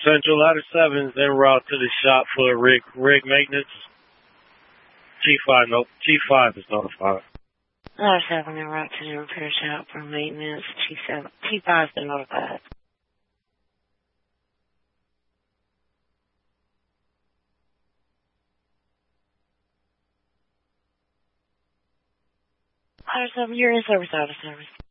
Central Ladder 7 is en route to the shop for rig maintenance. T5 is notified. Ladder 7 en route to the repair shop for maintenance. T5's been notified. Ladder 7, you're in service, Ladder 7.